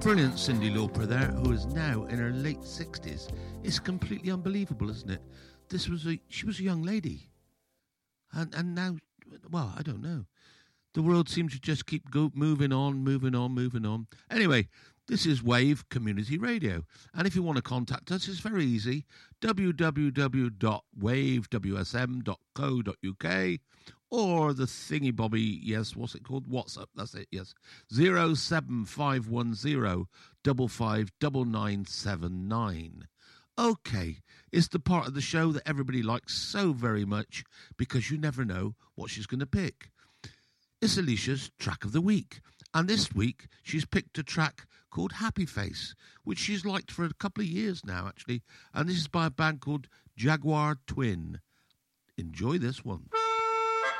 Brilliant Cyndi Lauper there, who is now in her late 60s. It's completely unbelievable, isn't it? She was a young lady. And now, well, I don't know. The world seems to just keep moving on. Anyway, this is Wave Community Radio. And if you want to contact us, it's very easy. www.wavewsm.co.uk or the thingy bobby, yes, what's it called? WhatsApp, that's it, yes. 07510 559979. Okay, it's the part of the show that everybody likes so very much because you never know what she's going to pick. It's Alicia's track of the week. And this week, she's picked a track called Happy Face, which she's liked for a couple of years now, actually. And this is by a band called Jaguar Twin. Enjoy this one.